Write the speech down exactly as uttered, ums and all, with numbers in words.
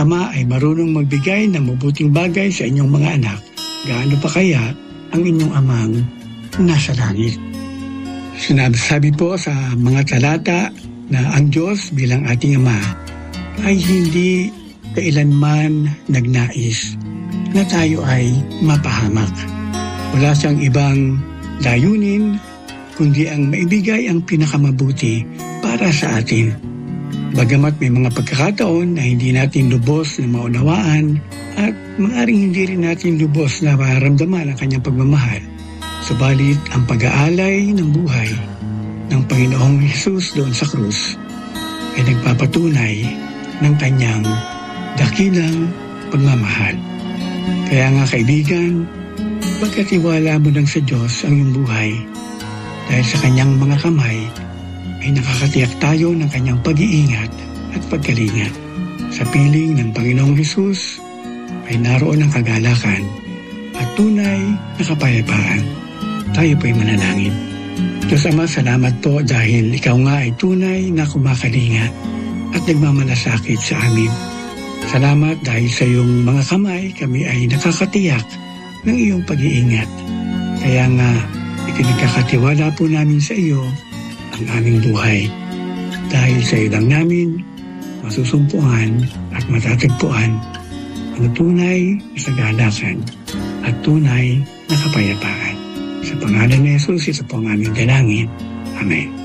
Ama ay marunong magbigay ng mabuting bagay sa inyong mga anak, gaano pa kaya ang inyong amang nasa langit? Sinabi po sa mga talata na ang Diyos bilang ating Ama ay hindi kailanman nagnais na tayo ay mapahamak. Wala siyang ibang layunin kundi ang maibigay ang pinakamabuti para sa atin. Bagamat may mga pagkakataon na hindi natin lubos na maunawaan at maaaring hindi rin natin lubos na maramdaman ang kanyang pagmamahal, subalit ang pag-aalay ng buhay ng Panginoong Hesus doon sa krus ay nagpapatunay ng kanyang dakilang pagmamahal. Kaya nga kaibigan, pagkatiwala mo lang sa Diyos ang iyong buhay, dahil sa kanyang mga kamay ay nakakatiyak tayo ng kanyang pag-iingat at pagkalingat. Sa piling ng Panginoong Hesus ay naroon ang kagalakan at tunay na kapayapaan. Tayo po'y manalangin. Diyos Ama, salamat po dahil ikaw nga ay tunay na kumakalinga at nagmamalasakit sa amin. Salamat dahil sa iyong mga kamay kami ay nakakatiyak ng iyong pag-iingat. Kaya nga, ikinagkakatiwala po namin sa iyo ang aming buhay. Dahil sa iyo lang namin masusumpuan at matatagpuan ang tunay na sagalakan at tunay na kapayapaan. Sa pangalan ni Jesus, ito po ang aming dalangin. Amen.